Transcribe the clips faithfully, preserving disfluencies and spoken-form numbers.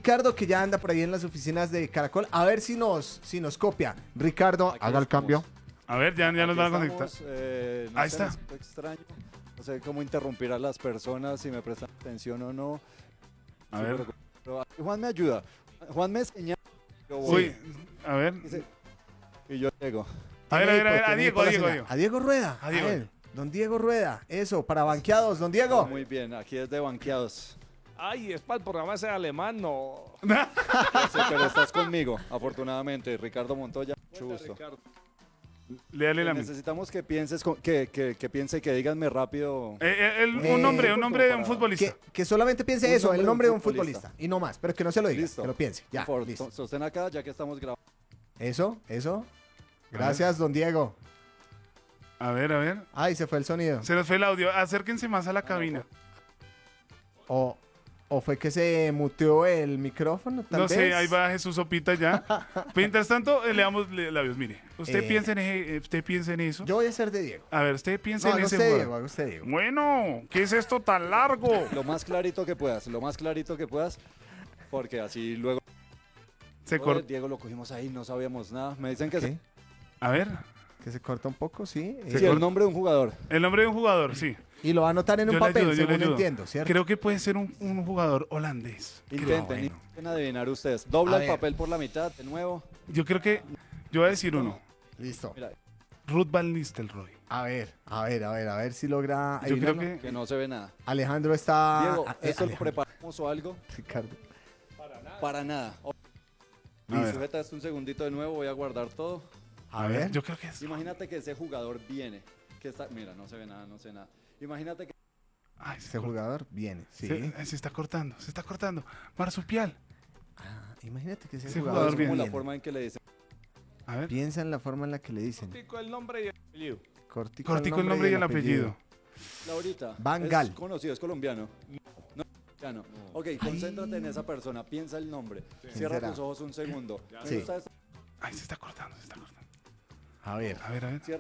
Ricardo, que ya anda por ahí en las oficinas de Caracol. A ver si nos, si nos copia. Ricardo, Aquí haga el estamos. cambio. A ver, ya, ya nos Aquí van a estamos, conectar. eh, no Ahí sé, está. me siento extraño. No sé cómo interrumpir a las personas, si me prestan atención o no. A Sí, ver. pero- pero Juan me ayuda. Juan me señala. Yo voy. Uy, a ver. Y se- Y yo llego. A ver, a ver, a ver, a Tiene Diego, por a la Diego, a señal. Diego. A Diego Rueda. A Diego. A él. Don Diego Rueda. Eso, para banqueados. Don Diego. Muy bien, aquí es de banqueados. Ay, es para el programa ese alemán, no. Sí, pero estás conmigo, afortunadamente. Ricardo Montoya, mucho gusto. Ricardo. Léale la misma. Necesitamos que pienses, con- que, que, que piense, que díganme rápido. Eh, eh, el- Eh, un nombre, un nombre de un para- futbolista. Que, que solamente piense Un eso, nombre el de un nombre de un futbolista. futbolista. Y no más, pero que no se lo diga. Listo. Que lo piense. Ya, Por favor, listo. so- sostén acá, ya que estamos grabando. Eso, eso. Gracias, don Diego. A ver, a ver. Ay, se fue el sonido. Se nos fue el audio. Acérquense más a la cabina. O, o fue que se muteó el micrófono, tal No vez. sé, ahí va Jesús Sopita ya. Mientras tanto, eh, le damos le- labios. Mire, usted, Eh, piensa en, eje- eh, usted piensa en eso. Yo voy a ser de Diego. A ver, usted piensa No, en haga ese usted jugador. Diego, haga usted Diego. Bueno, ¿qué es esto tan largo? Lo más clarito que puedas, lo más clarito que puedas. Porque así luego. Se Joder, corta. Diego lo cogimos ahí, no sabíamos nada. Me dicen que ¿Qué? se- A ver, Que se corta un poco, sí. Se Eh, sí, corta. el nombre de un jugador. el nombre de un jugador, sí. y lo va a anotar en un Yo le papel, ayudo, yo le según ayudo. entiendo, ¿cierto? Creo que puede ser un, un jugador holandés. Creo. Intenten, bueno. intenten adivinar ustedes. Dobla A el ver. papel por la mitad, de nuevo. Yo creo que. Yo voy a decir uno. Listo. Mira, Ruth Van Nistelrooy. A ver, a ver, a ver, a ver si logra. Yo creo adivinarlo. que. que no se ve nada. Alejandro está. Diego, ah, eh, ¿esto lo Alejandro, preparamos o algo? Ricardo. Para nada. A ver. Sujeta esto un segundito de nuevo, voy a guardar todo. A ver. Yo creo que es. Imagínate que ese jugador viene. Que está, mira, no se ve nada, no se ve nada. Imagínate que Ay, se, Ese corta. jugador viene, sí. Se, eh, se está cortando, se está cortando. Marsupial. Ah, imagínate que ese, Ese jugador, jugador es como viene. la viene. forma en que le dicen. A ver. Piensa en la forma en la que le dicen. Cortico el nombre y el apellido. Cortico, Cortico el nombre y el apellido. Laurita, Van es Gaal. conocido, es colombiano. No, colombiano. Ok, concéntrate en esa persona, piensa el nombre. Cierra será? tus ojos un segundo. Me Sí. gusta esto. Ay, se está cortando, se está cortando. A ver, A ver, a ver. Cierra.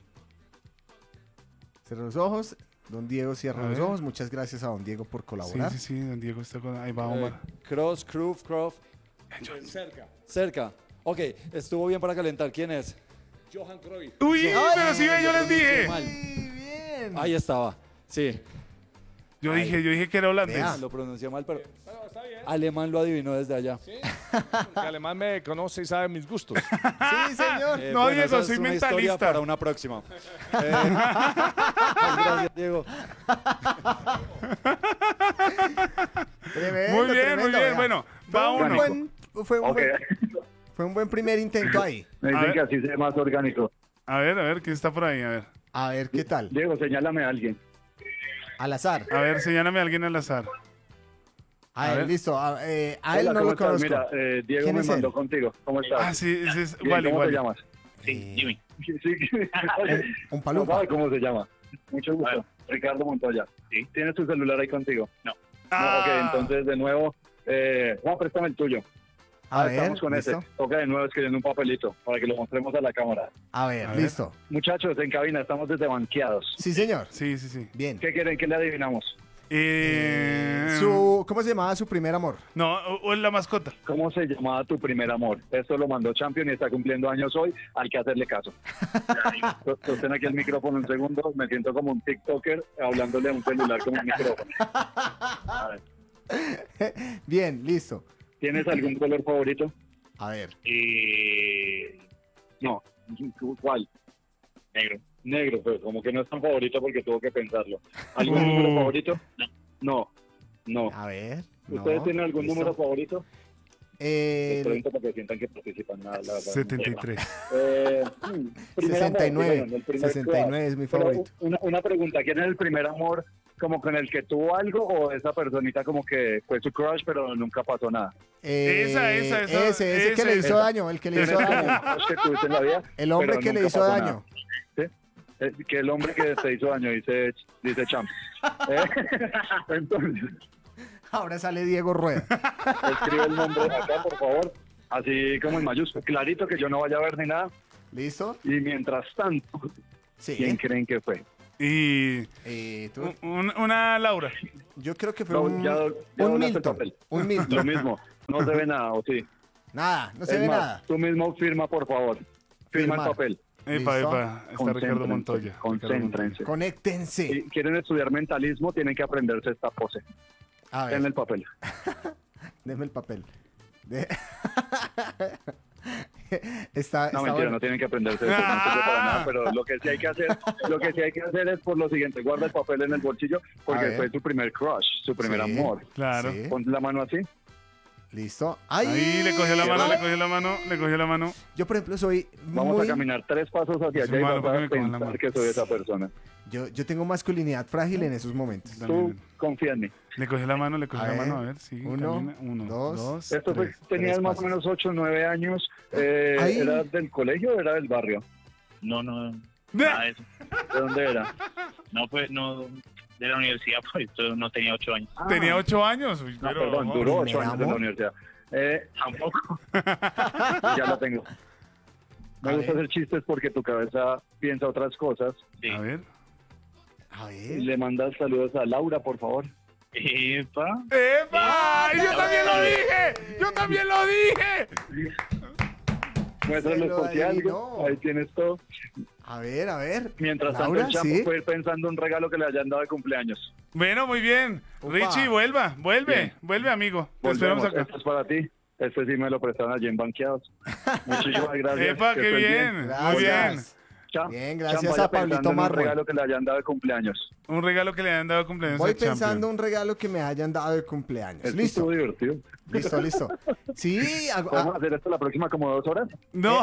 cierra los ojos. Don Diego cierra A los ver. ojos. Muchas gracias a don Diego por Sí, colaborar. sí, sí, don Diego está con. Ahí va Eh, Omar. Cross, Cruz, Croft. Cerca. Cerca. Ok, estuvo bien para calentar. ¿Quién es? Johan Cruyff. Uy, pero sí, ve, yo les dije. Mal. Muy bien. Ahí estaba. Sí, Yo dije, yo dije que era holandés. Vea. lo pronuncié mal, pero Bueno, está bien. alemán lo adivinó desde allá. Sí. El alemán me conoce y sabe mis gustos. Sí, señor. Eh, No, bueno, Diego, esa es soy una historia mentalista. para una próxima. Eh, gracias, Diego. Tremendo, Muy bien, tremendo, muy bien. vea. Bueno, Fue va un uno. buen, fue, un Ok, buen, fue un buen primer intento ahí. me A dicen ver. que así sea más orgánico. A ver, a ver, ¿quién está por ahí? A ver. A ver, ¿qué tal? Diego, señálame a alguien. Al azar. A ver, señálame a alguien al azar. A, A ver, ver. listo. A, eh, a él Hola, no ¿cómo lo estás? conozco. Mira, eh, Diego ¿Quién me es mandó él? contigo. ¿Cómo estás? Ah, sí, ese es Bien, igual, ¿Cómo igual. te llamas? Eh, Jimmy. Sí, sí. un No palumpa. sabe cómo se llama. Mucho gusto. Ricardo Montoya. ¿Sí? ¿Tienes tu celular ahí contigo? No. Ah. No, ok, entonces de nuevo, eh, Juan, préstame el tuyo. A Ah, ver, estamos con listo. ese. Toca de nuevo escribiendo un papelito para que lo mostremos a la cámara. A ver, A ver. listo. Muchachos, en cabina estamos desde banqueados. Sí, señor. Sí, sí, sí. Bien. ¿Qué quieren que le adivinamos? Eh, Su, ¿Cómo se llamaba su primer amor? No, o, o la mascota. ¿Cómo se llamaba tu primer amor? Esto lo mandó Champion y está cumpliendo años hoy. Hay que hacerle caso. Sostén aquí el micrófono un segundo. Me siento como un TikToker hablándole a un celular con un micrófono. A ver. Bien, listo. ¿Tienes algún color favorito? A ver. Eh, no. ¿Cuál? Negro. Negro, pero como que no es tan favorito porque tuvo que pensarlo. ¿Algún Uh. número favorito? No. No. A ver. ¿Ustedes no, tienen algún listo. número favorito? Eh, Les pregunto para que sientan que participan. Nada, la verdad. setenta y tres. Eh, hmm, primer sesenta y amor, nueve. dijeron, el primer sesenta y nueve es mi Pero favorito. Una, una pregunta, ¿quién es el primer amor como con el que tuvo algo o esa personita como que fue su crush pero nunca pasó nada? Eh, Esa, esa, esa, Ese, ese que esa, le hizo esa. daño, el que le ¿Quién hizo es el daño. crush que tuviste en la vida? El hombre pero que le nunca hizo pasó daño. nada? ¿Sí? Eh, que el hombre que te hizo daño, dice, dice Champ. Eh, Entonces, Ahora sale Diego Rueda. escribe el nombre acá, por favor, así como en mayúsculas, clarito que yo no vaya a ver ni nada. ¿Listo? Y mientras tanto, ¿quién Sí. creen que fue? Y Eh, tú- un- una Laura. yo creo que fue No, un, ya- ya un doblaste el Milton. papel. Un Lo Milton. mismo. No se ve nada, ¿o sí? Nada, no se Es ve más, nada. tú mismo firma, por favor. Firma Firmar. el papel. Epa, ¿Listo? epa. Está Ricardo Montoya. Ricardo Montoya. Concéntrense. Conéctense. Si quieren estudiar mentalismo, tienen que aprenderse esta pose. A ver, En el papel. deme el papel. De- está, No, está mentira, bueno. no tienen que aprenderse eso, no sirve para nada, pero lo que sí hay que hacer, lo que sí hay que hacer es por lo siguiente, guarda el papel en el bolsillo, A porque ver. fue su primer crush, su primer Sí. amor. Claro. Sí. Pon la mano así. Listo. ¡Ay! Ahí le cogió la mano, Ay. le cogió la mano, le cogió la mano. Yo, por ejemplo, soy Vamos muy... a caminar tres pasos hacia Es allá y malo vas porque a me cogen la pensar mano. que soy esa persona. Yo, yo tengo masculinidad frágil en esos momentos. Tú También. confía en mí. Le cogió la mano, le cogió A la ver. mano, a ver, sí. Uno, camina. Uno, dos. dos, Esto fue, tres. tenías tres más o pasos. menos ocho, nueve años. Eh, Ay. ¿Era del colegio o era del barrio? No, no, nada de eso. ¿De dónde era? No, pues, no, de la universidad, pues, yo no tenía ocho años. Ah, Tenía ocho años, uy, no, pero... perdón, vamos. duró ocho ¿Primer años en la amor? universidad. Eh, Tampoco. ya lo tengo. Me A gusta ver. hacer chistes porque tu cabeza piensa otras cosas. Sí. A ver. A ver. Le mandas saludos a Laura, por favor. Epa. ¡Epa! ¡Yo también lo dije! ¡Yo también lo dije! Muéstrales lo por si algo. adivinó. Ahí tienes todo. A ver, a ver. Mientras tanto, Laura, el champo ¿sí? fue ir pensando un regalo que le hayan dado de cumpleaños. Bueno, muy bien. Upa. Richie, vuelva, vuelve, Bien. vuelve, amigo. Te esperamos Volvemos. acá. Esto es para ti. Este sí me lo prestaron allí en Banqueados. Muchísimas gracias. ¡Epa, que qué estés bien! Muy bien. Gracias. Cham- Bien, Cham, gracias vaya a Pablito pensando en un Mármol. regalo que le hayan dado de cumpleaños. Un regalo que le han dado cumpleaños Voy a Champion. pensando un regalo que me hayan dado de cumpleaños. Esto Listo, estuvo divertido. listo, listo. Sí, hago- ¿Podemos ah, hacer esto la próxima como dos horas? No.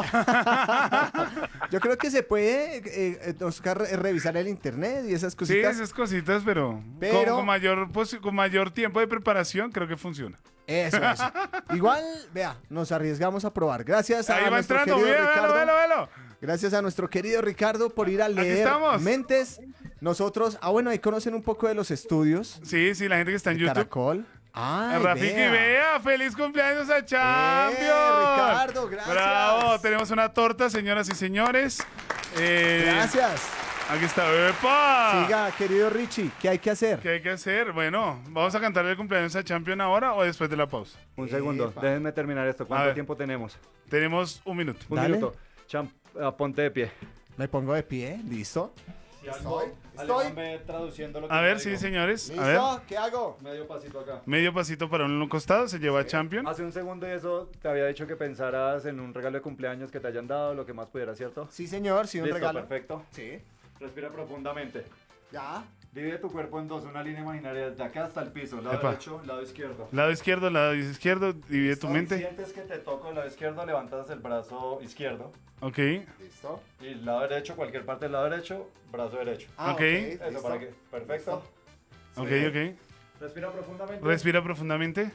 yo creo que se puede eh, eh, Oscar, re- revisar el internet y esas Sí, cositas. esas cositas, pero, Pero- Con, con mayor, posi- con mayor tiempo de preparación creo que funciona. Eso, eso. Igual, vea, nos arriesgamos a probar. Gracias a Ahí va nuestro entrando, querido mira, Ricardo. velo, velo, velo. Gracias a nuestro querido Ricardo por ir a leer estamos. mentes. Nosotros, ah, bueno, ahí conocen un poco de los estudios. Sí, sí, la gente que está en de YouTube. Caracol. Ay, Rafiki, vea. vea, feliz cumpleaños a Champion. Ricardo, gracias. Bravo, tenemos una torta, señoras y señores. Eh, Gracias. Aquí está, ¡epa! Siga, querido Richie, ¿qué hay que hacer? ¿Qué hay que hacer? Bueno, ¿vamos a cantarle el cumpleaños a Champion ahora o después de la pausa? Un segundo, Epa. déjenme terminar esto. A ¿Cuánto ver. tiempo tenemos? Tenemos un minuto. Un Dale. minuto. Champ, ah, ponte de pie. Me pongo de pie, listo. Estoy, estoy. traduciendo lo A ver, sí, señores. A ver. ¿Listo? ¿Qué hago? Medio pasito acá. Medio pasito para un costado, se lleva a Champion. Hace un segundo y eso te había dicho que pensaras en un regalo de cumpleaños que te hayan dado, lo que más pudiera, ¿cierto? Sí, señor, sí, un Listo, regalo. perfecto. Sí. Respira profundamente. Ya. Divide tu cuerpo en dos, una línea imaginaria desde acá hasta el piso, lado Epa. derecho, lado izquierdo. Lado izquierdo, lado izquierdo, divide tu Si mente. sientes que te toco el lado izquierdo, levantas el brazo izquierdo. Ok, Listo. Y el lado derecho, cualquier parte del lado derecho, brazo derecho. Ah, Ok. Eso, listo. para que. Perfecto. ok, Sí. ok. Respira profundamente. Respira profundamente.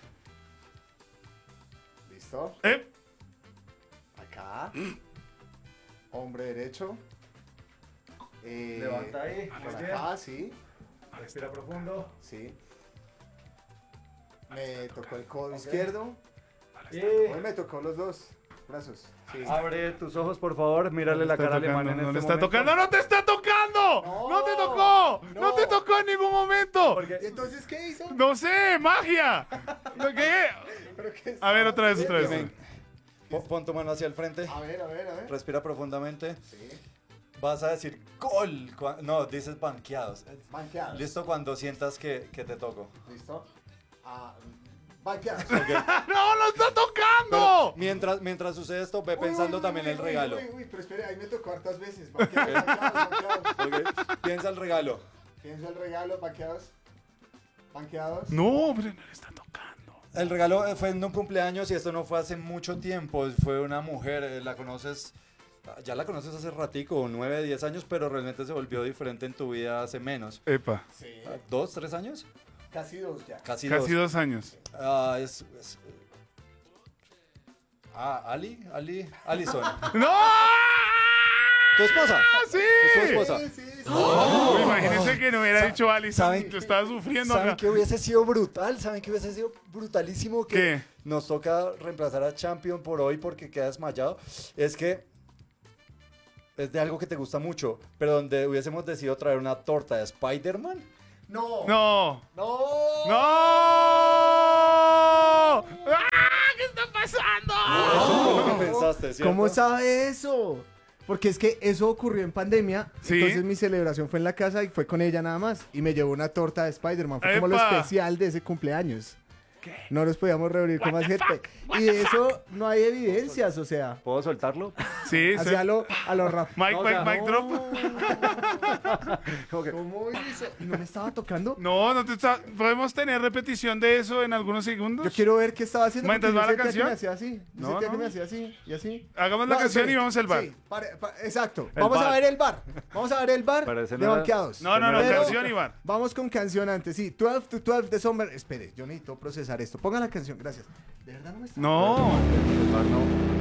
Listo. Eh, Acá. Hombre derecho. Eh, Levanta ahí. Por Muy bien. acá, sí. Respira profundo. Sí. Me tocó el codo izquierdo. Y Hoy me tocó los dos brazos. Sí. abre tus ojos, por favor. Mírale la está cara tocando, alemana en no este le está momento. tocando, no te está tocando. No, No, te tocó. No. no. te tocó en ningún momento. Porque ¿Y entonces qué hizo? No sé, magia. ¿Lo qué? ¿Pero qué A ver, estamos otra vez, otra vez. haciendo? Pon- Pon tu mano hacia el frente. A ver, a ver, a ver. Respira profundamente. Sí. Vas a decir gol. cua- No, dices banqueados. Banqueados. Listo cuando sientas que, que te toco. ¿Listo? Ah, banqueados. No, lo está tocando. Mientras, mientras sucede esto, ve pensando Uy, también uy, el uy, regalo. Uy, uy, pero espere, ahí me tocó hartas veces. Banqueados, banqueados, banqueados. Ok, piensa el regalo. Pienso el regalo, banqueados. Banqueados. No, pero no le está tocando. El regalo eh, fue en un cumpleaños y esto no fue hace mucho tiempo. Fue una mujer, eh, la conoces, ya la conoces hace ratico, nueve, diez años, pero realmente se volvió diferente en tu vida hace menos. Epa, Sí. Ah, ¿Dos, tres años? Casi dos ya. Casi, casi dos. dos años. Ah, es, es- Ah, Ali, Ali, Alison. ¡No! ¿Tu esposa? ¡Sí! ¿Es tu esposa? Sí, sí, sí. Uy, imagínense que no hubiera Sa- dicho Alison. ¿saben- Te estaba sufriendo ¿Saben acá. qué hubiese sido brutal? ¿Saben qué hubiese sido brutalísimo? Que ¿Qué? nos toca reemplazar a Champion por hoy porque queda desmayado. Es que es de algo que te gusta mucho, pero donde hubiésemos decidido traer una torta de Spider-Man. No. No. No. ¡No! ¡Ah! celebraste, ¿cierto? ¿Cómo sabe eso? Porque es que eso ocurrió en pandemia, Sí. entonces mi celebración fue en la casa y fue con ella nada más. Y me llevó una torta de Spider-Man, fue como lo ¡Epa! especial de ese cumpleaños. No nos podíamos reunir con más gente. Y de eso no hay evidencias, o sea, ¿Puedo soltarlo? Sí, sí. hacia lo, a los rap. Mike, No, o Mike, sea, Mike drop. Como que- ¿Cómo hizo? ¿Y no me estaba tocando? No, no te está... ¿Podemos tener repetición de eso en algunos segundos? Yo quiero ver qué estaba haciendo. Mientras porque va yo la sentía que canción. me hacía así. Yo No, sentía no. que me hacía así y así. Hagamos la No, canción espere. y vamos al bar. Sí, pare- pa- exacto. El Vamos a bar. ver el bar. Vamos a ver el bar Parece de nada- banqueados. No, no, no, Pero canción y bar. Vamos con canción antes. Sí, doce to doce de Summer. Espere, yo necesito procesar esto. Ponga la canción, gracias. ¿De verdad no me está? No. El bar no.